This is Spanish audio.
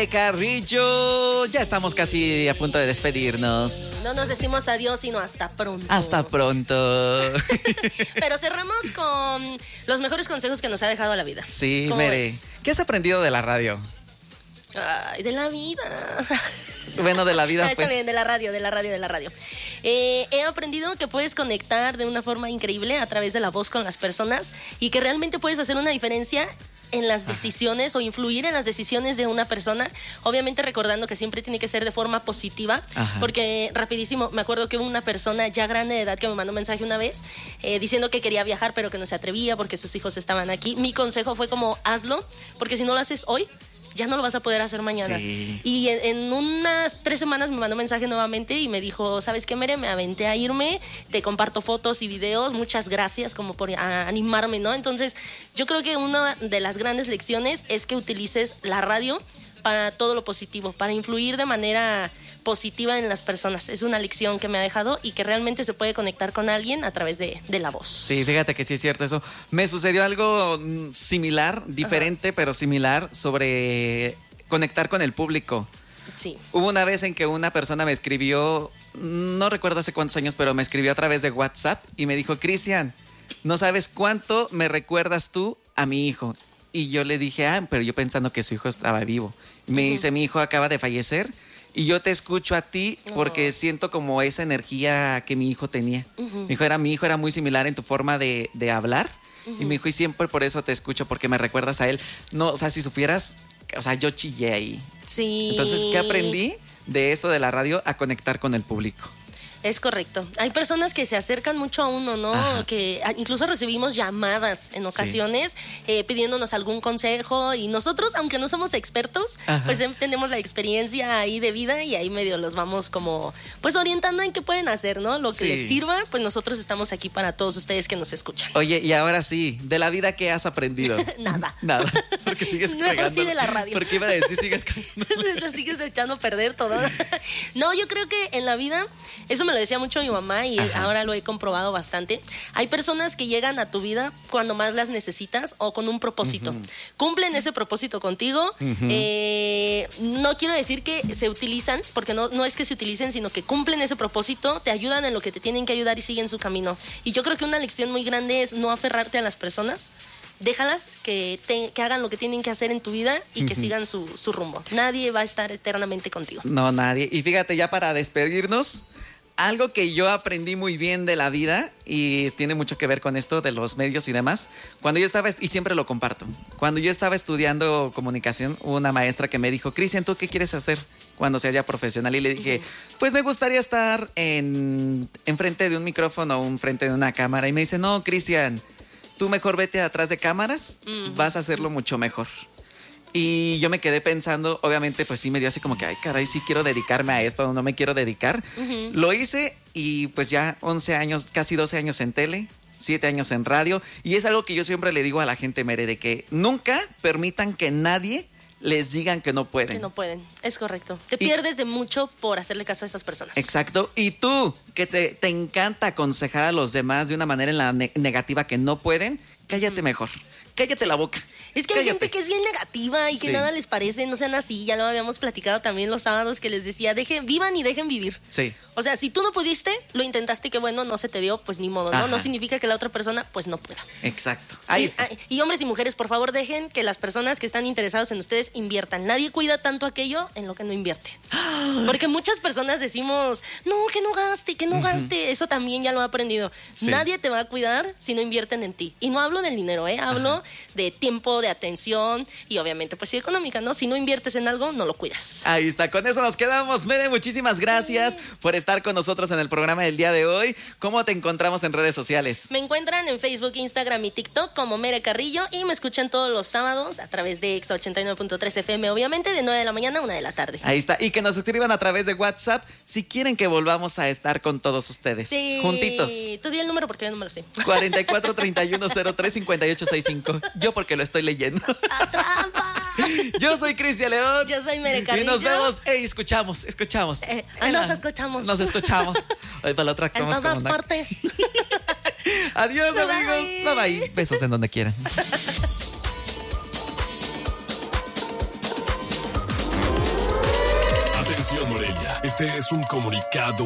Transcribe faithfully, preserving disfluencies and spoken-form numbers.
Mere Carrillo. Ya estamos casi a punto de despedirnos. No nos decimos adiós, sino hasta pronto. Hasta pronto. Pero cerramos con los mejores consejos que nos ha dejado la vida. Sí, Mere. Es? ¿Qué has aprendido de la radio? Ay, de la vida. Bueno, de la vida, ah, pues. Está bien, de la radio, de la radio, de la radio. Eh, he aprendido que puedes conectar de una forma increíble a través de la voz con las personas y que realmente puedes hacer una diferencia en las decisiones, ajá, o influir en las decisiones de una persona, obviamente recordando que siempre tiene que ser de forma positiva, ajá, porque rapidísimo, me acuerdo que hubo una persona ya grande de edad que me mandó un mensaje una vez eh, diciendo que quería viajar pero que no se atrevía porque sus hijos estaban aquí. Mi consejo fue como, hazlo, porque si no lo haces hoy, ya no lo vas a poder hacer mañana. Sí. Y en, en unas tres semanas me mandó un mensaje nuevamente y me dijo, ¿sabes qué, Mere? Me aventé a irme, te comparto fotos y videos, muchas gracias como por a, animarme, ¿no? Entonces, yo creo que una de las grandes lecciones es que utilices la radio para todo lo positivo, para influir de manera positiva en las personas. Es una lección que me ha dejado y que realmente se puede conectar con alguien a través de, de la voz. Sí, fíjate que sí es cierto eso. Me sucedió algo similar, diferente, ajá, pero similar, sobre conectar con el público. Sí. Hubo una vez en que una persona me escribió, no recuerdo hace cuántos años, pero me escribió a través de WhatsApp y me dijo, Cristian, no sabes cuánto me recuerdas tú a mi hijo. Y yo le dije, ah, pero yo pensando que su hijo estaba vivo. Me uh-huh. dice, mi hijo acaba de fallecer y yo te escucho a ti porque oh. siento como esa energía que mi hijo tenía. Uh-huh. Mi hijo era, mi hijo era muy similar en tu forma de, de hablar. Uh-huh. Y me dijo, y siempre por eso te escucho, porque me recuerdas a él. No, o sea, si supieras, o sea, yo chillé ahí. Sí. Entonces, ¿qué aprendí de esto de la radio? A conectar con el público. Es correcto. Hay personas que se acercan mucho a uno, ¿no? Ajá. Que incluso recibimos llamadas en ocasiones, sí, eh, pidiéndonos algún consejo y nosotros, aunque no somos expertos, ajá, pues tenemos la experiencia ahí de vida y ahí medio los vamos como pues orientando en qué pueden hacer, ¿no? Lo que sí. les sirva, pues nosotros estamos aquí para todos ustedes que nos escuchan. Oye, y ahora sí, de la vida, ¿qué has aprendido? Nada. Nada, porque sigues Mejor pegando. Sí de la radio. Porque iba a decir, sigues Lo sigues echando a perder todo. No, yo creo que en la vida, eso me lo decía mucho mi mamá y ajá, ahora lo he comprobado bastante. Hay personas que llegan a tu vida cuando más las necesitas o con un propósito. Uh-huh. Cumplen ese propósito contigo. Uh-huh. Eh, no quiero decir que se utilizan, porque no, no es que se utilicen, sino que cumplen ese propósito, te ayudan en lo que te tienen que ayudar y siguen su camino. Y yo creo que una lección muy grande es no aferrarte a las personas. Déjalas que, te, que hagan lo que tienen que hacer en tu vida y que uh-huh. sigan su, su rumbo. Nadie va a estar eternamente contigo. No, nadie. Y fíjate, ya para despedirnos, algo que yo aprendí muy bien de la vida y tiene mucho que ver con esto de los medios y demás. Cuando yo estaba, y siempre lo comparto, cuando yo estaba estudiando comunicación, hubo una maestra que me dijo, Cristian, ¿tú qué quieres hacer cuando seas ya profesional? Y le dije, uh-huh. pues me gustaría estar en, en frente de un micrófono o en frente de una cámara. Y me dice, no, Cristian, tú mejor vete atrás de cámaras, uh-huh. vas a hacerlo mucho mejor. Y yo me quedé pensando, obviamente, pues sí me dio así como que, ay, caray, sí quiero dedicarme a esto, no me quiero dedicar. Uh-huh. Lo hice y pues ya once años, casi doce años en tele, siete años en radio. Y es algo que yo siempre le digo a la gente, Mere, de que nunca permitan que nadie les digan que no pueden. Que no pueden, es correcto. Te y, pierdes de mucho por hacerle caso a estas personas. Exacto. Y tú, que te, te encanta aconsejar a los demás de una manera en la ne- negativa que no pueden, cállate uh-huh. mejor. Cállate la boca. Es que Cállate. Hay gente que es bien negativa y que sí. nada les parece, no sean así. Ya lo habíamos platicado también los sábados que les decía, dejen, vivan y dejen vivir. Sí. O sea, si tú no pudiste, lo intentaste, que bueno, no se te dio, pues ni modo, ¿no? Ajá. No significa que la otra persona, pues no pueda. Exacto. Ahí y, está. Y hombres y mujeres, por favor, dejen que las personas que están interesados en ustedes inviertan. Nadie cuida tanto aquello en lo que no invierte. Porque muchas personas decimos, no, que no gaste, que no uh-huh. gaste. Eso también ya lo he aprendido. Sí. Nadie te va a cuidar si no invierten en ti. Y no hablo del dinero, ¿eh? Hablo Ajá. de tiempo, de atención y obviamente pues sí económica, ¿no? Si no inviertes en algo, no lo cuidas. Ahí está, con eso nos quedamos. Mere, muchísimas gracias sí. por estar con nosotros en el programa del día de hoy. ¿Cómo te encontramos en redes sociales? Me encuentran en Facebook, Instagram y TikTok como Mere Carrillo y me escuchan todos los sábados a través de Exa ochenta y nueve punto tres F M, obviamente de nueve de la mañana a una de la tarde. Ahí está, y que nos escriban a través de WhatsApp si quieren que volvamos a estar con todos ustedes. Sí. Juntitos. Tú di el número porque yo no me lo sé. cuarenta y cuatro, treinta y uno, cero tres, cincuenta y ocho sesenta y cinco. Yo porque lo estoy leyendo. ¡A trampa! Yo soy Cristian León. Yo soy Mere Carrillo. Y nos vemos, ey, escuchamos, escuchamos. Eh, nos la, escuchamos. Nos escuchamos. Hoy para la otra actuamos en todas partes. Adiós, bye amigos. Bye bye. Besos en donde quieran. Atención Morelia, este es un comunicado